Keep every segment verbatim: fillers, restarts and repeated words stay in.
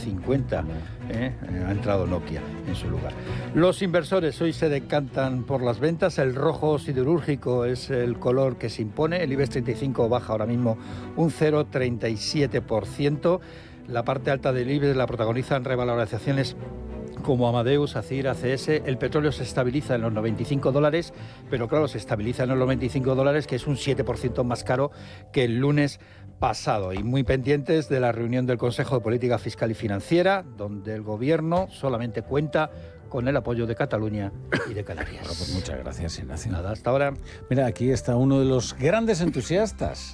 cincuenta. ¿eh? Ha entrado Nokia en su lugar. Los inversores hoy se decantan por las ventas. El rojo siderúrgico es el color que se impone. El IBEX treinta y cinco baja ahora mismo un cero coma treinta y siete por ciento. La parte alta del IBEX la protagonizan revalorizaciones como Amadeus, ACIR, A C S. El petróleo se estabiliza en los noventa y cinco dólares, pero claro, se estabiliza en los noventa y cinco dólares, que es un siete por ciento más caro que el lunes pasado. Y muy pendientes de la reunión del Consejo de Política Fiscal y Financiera, donde el Gobierno solamente cuenta con el apoyo de Cataluña y de Canarias. Bueno, pues muchas gracias, Ignacio. Nada, hasta ahora. Mira, aquí está uno de los grandes entusiastas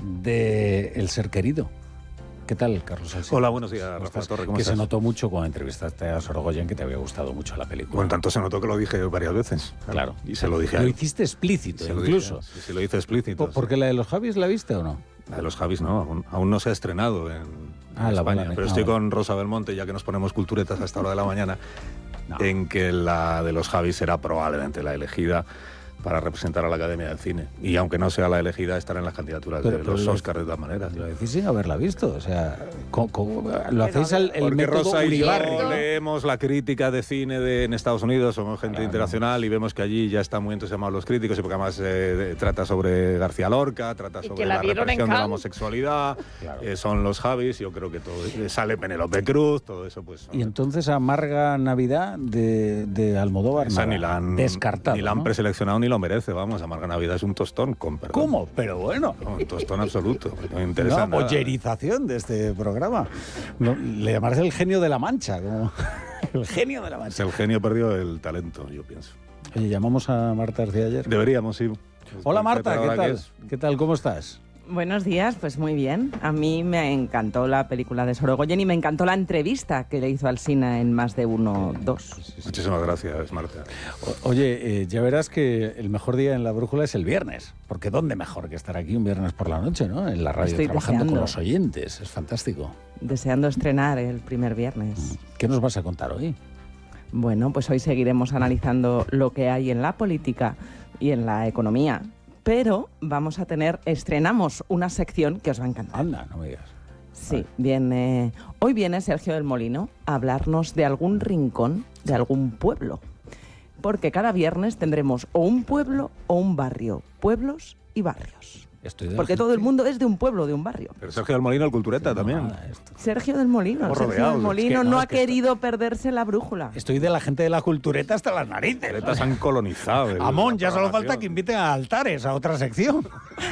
de El Ser Querido. ¿Qué tal, Carlos Alsina? Hola, buenos días, Rafa Torre, ¿cómo Que estás? se notó mucho cuando entrevistaste a Sorogoyen que te había gustado mucho la película. Bueno, tanto se notó que lo dije varias veces. Claro. Y se lo dije a Lo él. hiciste explícito, Se lo incluso. dije, sí, sí, lo hice explícito. ¿Por, ¿Porque sí. la de los Javis la viste o no? La de los Javis no, aún, aún no se ha estrenado en, Ah, en la España. van a- Pero ah, estoy vale. con Rosa Belmonte, ya que nos ponemos culturetas a esta hora de la mañana, No. en que la de los Javis será probablemente la elegida para representar a la Academia del Cine. Y aunque no sea la elegida, estará en las candidaturas Pero- de pero los lo- Oscars de todas maneras. Lo decís sin haberla visto. O sea, ¿cómo- cómo- lo hacéis al el Porque método Rosa y yo Uribarri. leemos la crítica de cine de, en Estados Unidos, somos gente Claro. internacional y vemos que allí ya están muy entusiasmados los críticos, y porque además eh, trata sobre García Lorca, trata Y sobre que la la, vieron en represión de la Cannes. homosexualidad, Claro. eh, son los Javis, yo creo que todo, eh, sale Penélope Cruz, todo eso pues... Y entonces Amarga Navidad de, de Almodóvar, esa nada, ni la han, descartado, ni la han ¿no? preseleccionado ni lo merece, vamos, Amarga Navidad es un tostón, con perdón. ¿Cómo? Pero bueno. No, un tostón absoluto, no me interesa Una nada. bollerización de este programa. No, le llamarás el genio de la Mancha. Como el genio de la Es Mancha. el genio perdió el talento, yo pienso. Oye, llamamos a Marta García ayer. Deberíamos, sí. Hola Marta, ¿qué Ahora que tal? es- ¿Qué tal? ¿Cómo estás? Buenos días, pues muy bien. A mí me encantó la película de Sorogoyen y me encantó la entrevista que le hizo Alsina en Más de Uno, Dos. Muchísimas gracias, Marta. O- Oye, eh, ya verás que el mejor día en la brújula es el viernes. Porque ¿dónde mejor que estar aquí un viernes por la noche, ¿no? En la radio, Estoy trabajando deseando. con los oyentes. Es fantástico. Deseando estrenar el primer viernes. ¿Qué nos vas a contar hoy? Bueno, pues hoy seguiremos analizando lo que hay en la política y en la economía. Pero vamos a tener, estrenamos una sección que os va a encantar. Anda, no me digas. Sí, viene, hoy viene Sergio del Molino a hablarnos de algún rincón de algún pueblo. Porque cada viernes tendremos o un pueblo o un barrio. Pueblos y barrios. Estoy de Porque la todo el gente- mundo es de un pueblo, de un barrio. Pero Sergio del Molino, el cultureta también. Nada, esto. Sergio del Molino. Estamos Sergio rodeados. del Es Molino que no, no, es ha que esto- querido perderse la brújula. Estoy de la gente de la cultureta hasta las narices. Los culturetas han colonizado. el- Amón, la ya solo falta programación. que inviten a altares a otra sección.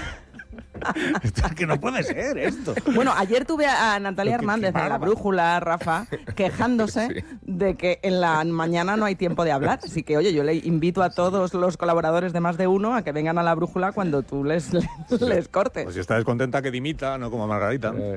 Esto es que no puede ser esto. Bueno, ayer tuve a Natalia Pero qué- Hernández qué en la bárbaro. brújula, Rafa, quejándose de que en la mañana no hay tiempo de hablar. Así que, oye, yo le invito a todos los colaboradores de Más de Uno a que vengan a la brújula cuando tú les, les, les cortes. Pues si está descontenta, que dimita, no como Margarita. Eh,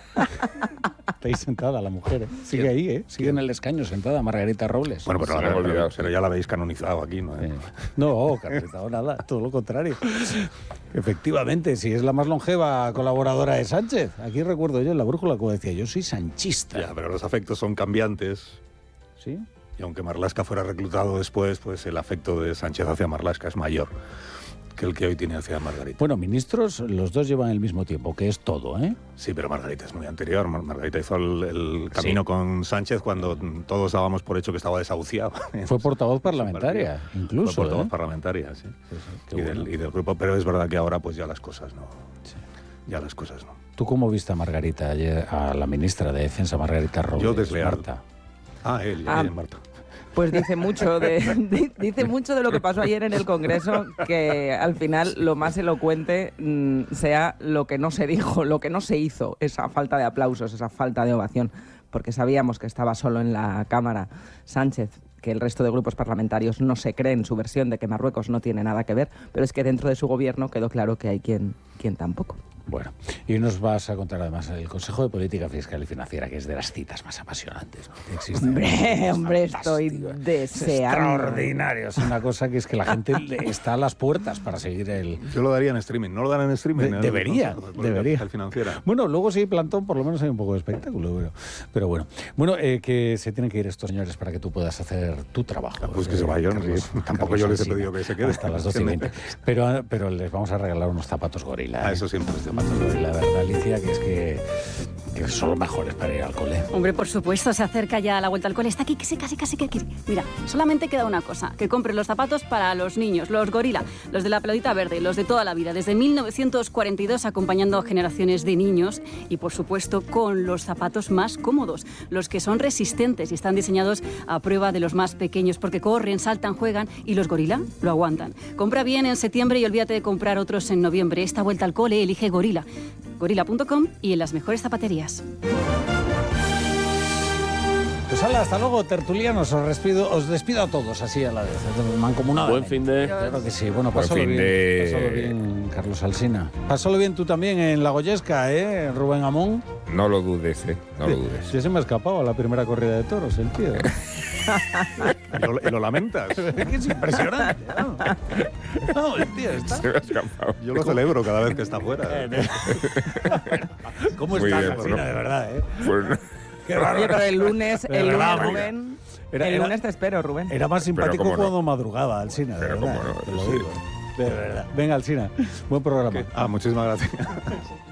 Está ahí sentada la mujer. ¿eh? Sigue ahí, ¿eh? Sigue en el escaño sentada Margarita Robles. Bueno, pero, Se me ahora- ha olvidado, pero, pero ya la habéis canonizado aquí, ¿no? Eh, No, canonizado nada, todo lo contrario. Efectivamente, si es la más longeva colaboradora de Sánchez. Aquí recuerdo yo en la brújula, como decía, yo soy sanchista. Ya, pero los afectos son cambiantes. ¿Sí? Y aunque Marlaska fuera reclutado después, pues el afecto de Sánchez hacia Marlaska es mayor que el que hoy tiene hacia Margarita. Bueno, ministros, los dos llevan el mismo tiempo, que es todo, ¿eh? Sí, pero Margarita es muy anterior. Mar- Margarita hizo el, el camino Sí. con Sánchez cuando todos dábamos por hecho que estaba desahuciado. Fue portavoz parlamentaria, Fue incluso. portavoz ¿eh? parlamentaria, sí. Sí, sí, qué Y, del, bueno. y del grupo. Pero es verdad que ahora pues ya las cosas no. Sí. Ya las cosas no. ¿Tú cómo viste a Margarita ayer, a la ministra de Defensa, Margarita Robles? Yo desleal. Marta. Ah, él, Ah. él, Marta. Pues dice mucho de, di- dice mucho de lo que pasó ayer en el Congreso, que al final lo más elocuente mm, sea lo que no se dijo, lo que no se hizo, esa falta de aplausos, esa falta de ovación, porque sabíamos que estaba solo en la Cámara Sánchez, que el resto de grupos parlamentarios no se creen su versión de que Marruecos no tiene nada que ver, pero es que dentro de su gobierno quedó claro que hay quien, quien tampoco. Bueno, y nos vas a contar además el Consejo de Política Fiscal y Financiera, que es de las citas más apasionantes, ¿no? que existen. Hombre, Es hombre, fantástico. estoy Es deseando. extraordinario. Es una cosa que es que la gente le- está a las puertas para seguir el... Yo lo daría en streaming. ¿No lo dan en streaming? De- El debería, Consejo de Política debería. Fiscal y Financiera. Bueno, luego sí, plantón, por lo menos hay un poco de espectáculo, pero, pero bueno. Bueno, eh, que se tienen que ir estos señores para que tú puedas hacer tu trabajo. Ah, pues que Eh, se vayan, Carlos- sí. Tampoco Carlos yo les he Alsina, pedido que se queden. Hasta las doce y veinte. Pero, pero les vamos a regalar unos zapatos gorila. Ah, ¿eh? eso siempre es de zapatos Gorila, la verdad, Alicia, que es que, que son los mejores para ir al cole. Hombre, por supuesto, se acerca ya la vuelta al cole. Está aquí, casi, casi, casi, casi. Mira, solamente queda una cosa, que compre los zapatos para los niños, los Gorila, los de la pelotita verde, los de toda la vida, desde mil novecientos cuarenta y dos acompañando a generaciones de niños y, por supuesto, con los zapatos más cómodos, los que son resistentes y están diseñados a prueba de los más pequeños, porque corren, saltan, juegan y los Gorila lo aguantan. Compra bien en septiembre y olvídate de comprar otros en noviembre. Esta vuelta al cole elige Gorila. gorila punto com y en las mejores zapaterías. Pues hala, hasta luego, tertulianos. Os despido, os despido a todos así a la vez. Mancomunadamente. Buen fin de... Claro que sí. Bueno, Buen pásalo fin bien, de- pásalo bien, Carlos Alsina. Pásalo bien tú también en La Goyesca, ¿eh, Rubén Amón? No lo dudes, ¿eh? No lo dudes. Sí, se me ha escapado a la primera corrida de toros, el tío. ¿Y lo, y lo lamentas? Es impresionante, ¿no? No, el tío está... Se me ha escapado. Yo lo celebro cada vez que está fuera. ¿Cómo Muy estás, bien, Alsina, bueno. de verdad, eh? Pues no. Qué Oye, bárbaro. pero el lunes, De el lunes, verdad, Rubén, Era- el era- lunes te espero, Rubén. Era más simpático cómo no. cuando madrugaba, Alsina, de Pero verdad. cómo no, te lo sí. digo. De verdad. Venga, Alsina, buen programa. Ah, muchísimas gracias.